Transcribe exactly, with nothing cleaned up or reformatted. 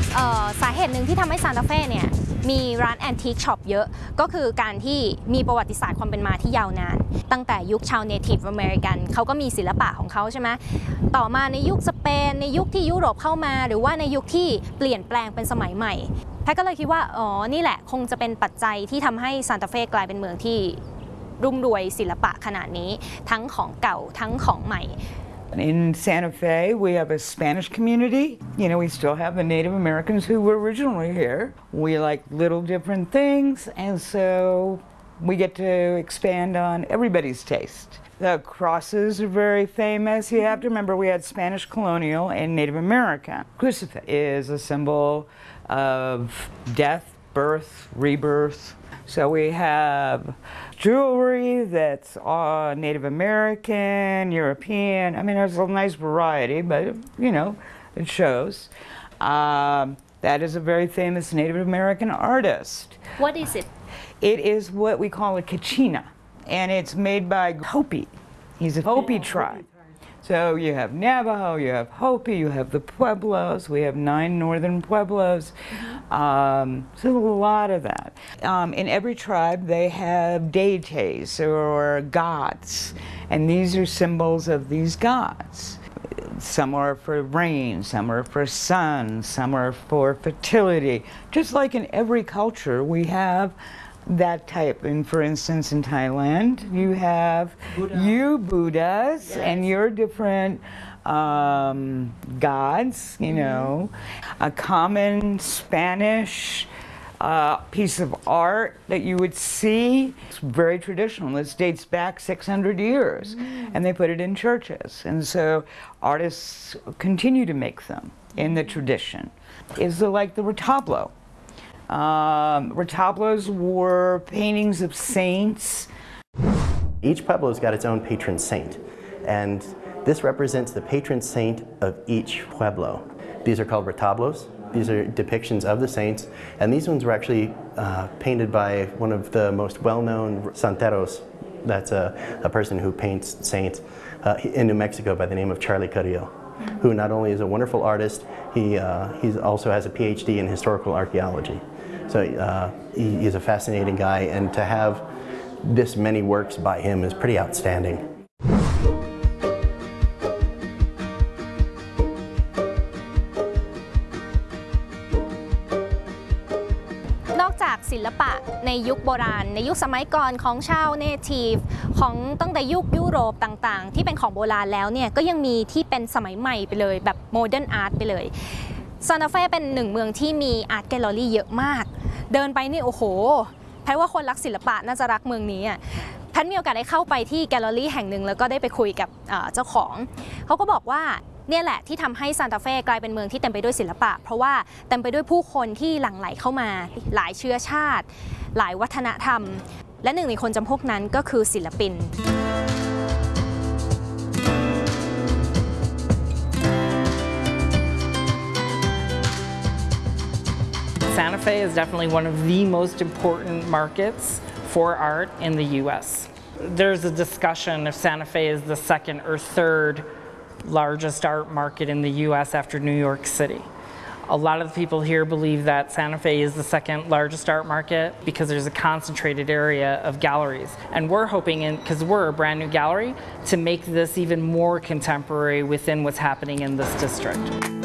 เอ่อสาเหตุหนึ่งที่ทำให้ซานตาเฟ่เนี่ยมีร้านแอนทิคช็อปเยอะก็คือการที่มีประวัติศาสตร์ความเป็นมาที่ยาวนานตั้งแต่ยุคชาวเนทีฟอเมริกันเขาก็มีศิลปะของเขาใช่ไหมต่อมาในยุคสเปนในยุคที่ยุโรปเข้ามาหรือว่าในยุคที่เปลี่ยนแปลงเป็นสมัยใหม่แพทก็เลยคิดว่าอ๋อนี่แหละคงจะเป็นปัจจัยที่ทำให้ซานตาเฟ่กลายเป็นเมืองที่รุ่มรวยศิลปะขนาดนี้ทั้งของเก่าทั้งของใหม่ In Santa Fe, we have a Spanish community. You know, we still have the Native Americans who were originally here. We like little different things, and so we get to expand on everybody's taste. The crosses are very famous. You have to remember we had Spanish colonial and Native American. Crucifix is a symbol of death, birth, rebirth. So we have jewelry that's uh, Native American, European. I mean, there's a nice variety, but you know, it shows. Um, that is a very famous Native American artist. What is it? It is what we call a kachina, and it's made by Hopi. He's a Hopi tribe. So you have Navajo, you have Hopi, you have the Pueblos. We have nine northern Pueblos. Um, so a lot of that. Um, in every tribe, they have deities or gods, and these are symbols of these gods. Some are for rain, some are for sun, some are for fertility. Just like in every culture, we have that type. And for instance, in Thailand, you have Buddha. you Buddhas, yes. and your different um, gods, you mm-hmm. know. A common Spanish uh, piece of art that you would see. It's very traditional. This dates back six hundred years, mm-hmm. and they put it in churches. And so artists continue to make them in the tradition. Is the, like the retablo. Um, retablos were paintings of saints. Each pueblo's got its own patron saint, and this represents the patron saint of each pueblo. These are called retablos. These are depictions of the saints, and these ones were actually uh, painted by one of the most well-known santeros. That's a, a person who paints saints uh, in New Mexico by the name of Charlie Carrillo, who not only is a wonderful artist, he uh, he's also has a P H D in historical archaeology. So uh, he, he's a fascinating guy, and to have this many works by him is pretty outstanding. นอกจากศิลปะในยุคโบราณในยุคสมัยก่อนของชาวเนทีฟของตั้งแต่ยุคยุโรปต่างๆที่เป็นของโบราณแล้วเนี่ยก็ยังมีที่เป็นสมัยใหม่ไปเลยแบบโมเดิร์นอาร์ตไปเลยซานตาเฟ่เป็นหนึ่งเมืองที่มีอาร์ตแกลเลอรี่เยอะมากเดินไปนี่โอ้โหแพทว่าคนรักศิลปะน่าจะรักเมืองนี้อ่ะแพทมีโอกาสได้เข้าไปที่แกลเลอรี่แห่งหนึ่งแล้วก็ได้ไปคุยกับเจ้าของเขาก็บอกว่าเนี่ยแหละที่ทำให้ซานตาเฟ่กลายเป็นเมืองที่เต็มไปด้วยศิลปะเพราะว่าเต็มไปด้วยผู้คนที่หลั่งไหลเข้ามาหลายเชื้อชาติหลายวัฒนธรรมและหนึ่งในคนจำพวกนั้นก็คือศิลปิน Santa Fe is definitely one of the most important markets for art in the U S There's a discussion if Santa Fe is the second or third largest art market in the U S after New York City. A lot of the people here believe that Santa Fe is the second largest art market because there's a concentrated area of galleries. And we're hoping, because we're a brand new gallery, to make this even more contemporary within what's happening in this district.